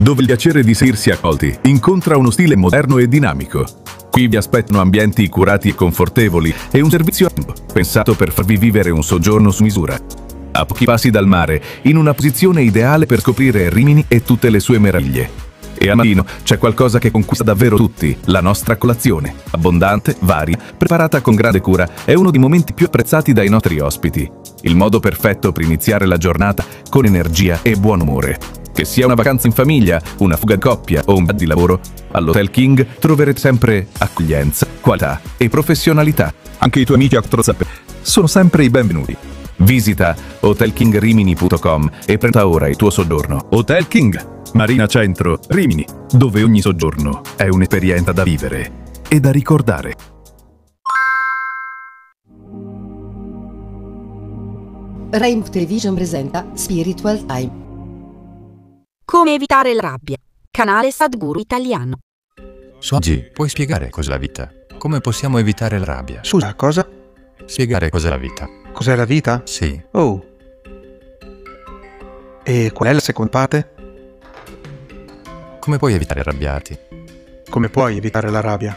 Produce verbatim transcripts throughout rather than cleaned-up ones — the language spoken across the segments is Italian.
dove il piacere di sentirsi accolti incontra uno stile moderno e dinamico. Qui vi aspettano ambienti curati e confortevoli e un servizio pensato per farvi vivere un soggiorno su misura. A pochi passi dal mare, in una posizione ideale per scoprire Rimini e tutte le sue meraviglie. E al mattino c'è qualcosa che conquista davvero tutti, la nostra colazione. Abbondante, varia, preparata con grande cura, è uno dei momenti più apprezzati dai nostri ospiti. Il modo perfetto per iniziare la giornata con energia e buon umore. Che sia una vacanza in famiglia, una fuga di coppia o un viaggio di lavoro, all'Hotel King troverete sempre accoglienza, qualità e professionalità. Anche i tuoi amici a quattro zampe sono sempre i benvenuti. Visita hotel king rimini punto com e prenota ora il tuo soggiorno. Hotel King, Marina Centro, Rimini, dove ogni soggiorno è un'esperienza da vivere e da ricordare. Rainbow Television presenta Spiritual Time. Come evitare la rabbia. Canale Sadhguru italiano. Su oggi puoi spiegare cos'è la vita? Come possiamo evitare la rabbia? Scusa, cosa? Spiegare cos'è la vita. Cos'è la vita? Sì. Oh. E qual è la seconda parte? Come puoi evitare arrabbiati? Come puoi evitare la rabbia?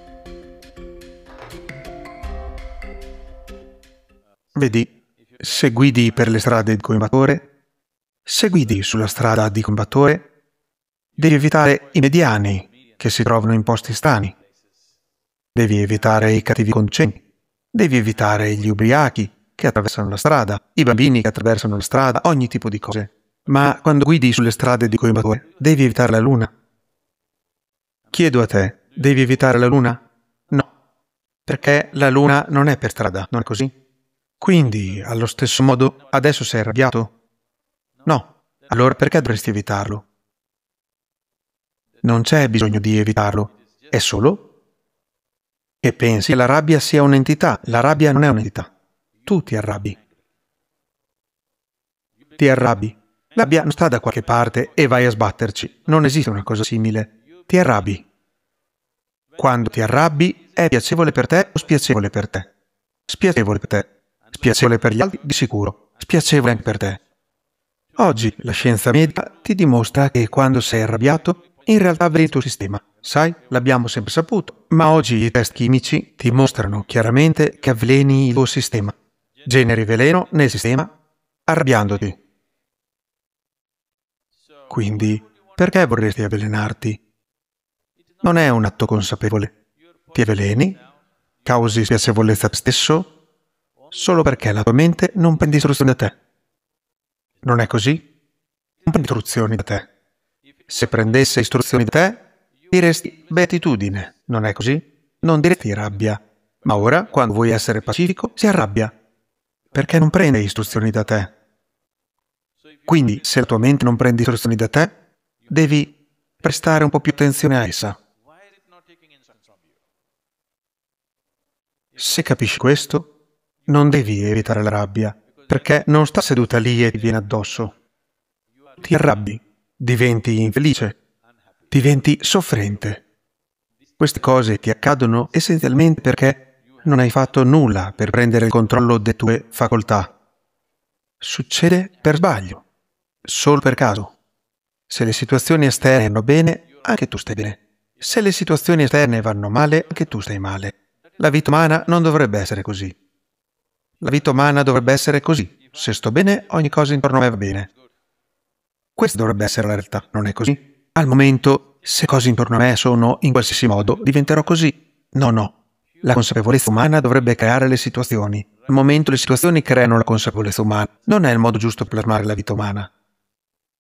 Vedi, se guidi per le strade di Coimbatore, se guidi sulla strada di Coimbatore, devi evitare i mediani che si trovano in posti strani. Devi evitare i cattivi concenti. Devi evitare gli ubriachi che attraversano la strada, i bambini che attraversano la strada, ogni tipo di cose. Ma quando guidi sulle strade di Coimbatore, devi evitare la luna. Chiedo a te, devi evitare la luna? No, perché la luna non è per strada, non è così? Quindi, allo stesso modo, adesso sei arrabbiato? No, allora perché dovresti evitarlo? Non c'è bisogno di evitarlo, è solo che pensi che la rabbia sia un'entità. La rabbia non è un'entità. Tu ti arrabbi. Ti arrabbi. La rabbia non sta da qualche parte e vai a sbatterci. Non esiste una cosa simile. Ti arrabbi. Quando ti arrabbi, è piacevole per te o spiacevole per te? Spiacevole per te. Spiacevole per gli altri, di sicuro. Spiacevole anche per te. Oggi la scienza medica ti dimostra che quando sei arrabbiato, in realtà avveli il tuo sistema. Sai, l'abbiamo sempre saputo, ma oggi i test chimici ti mostrano chiaramente che avveleni il tuo sistema. Generi veleno nel sistema, arrabbiandoti. Quindi, perché vorresti avvelenarti? Non è un atto consapevole. Ti avveleni, causi spiacevolezza a te stesso, solo perché la tua mente non prende istruzioni da te. Non è così? Non prende istruzioni da te. Se prendesse istruzioni da te, diresti beatitudine, non è così? Non diresti rabbia. Ma ora, quando vuoi essere pacifico, si arrabbia. Perché non prende istruzioni da te. Quindi, se la tua mente non prende istruzioni da te, devi prestare un po' più attenzione a essa. Se capisci questo, non devi evitare la rabbia, perché non sta seduta lì e ti viene addosso. Ti arrabbi, diventi infelice. Diventi soffrente. Queste cose ti accadono essenzialmente perché non hai fatto nulla per prendere il controllo delle tue facoltà. Succede per sbaglio, solo per caso. Se le situazioni esterne vanno bene, anche tu stai bene. Se le situazioni esterne vanno male, anche tu stai male. La vita umana non dovrebbe essere così. La vita umana dovrebbe essere così. Se sto bene, ogni cosa intorno a me va bene. Questa dovrebbe essere la realtà, non è così? Al momento, se cose intorno a me sono in qualsiasi modo, diventerò così. No, no. La consapevolezza umana dovrebbe creare le situazioni. Al momento le situazioni creano la consapevolezza umana. Non è il modo giusto per plasmare la vita umana.